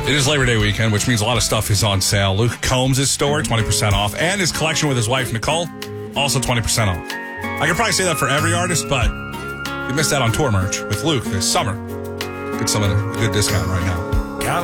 It is Labor Day weekend, which means a lot of stuff is on sale. Luke Combs' store, 20% off, and his collection with his wife, Nicole, also 20% off. I could probably say that for every artist, but you missed out on tour merch with Luke this summer. Get some of a good discount right now.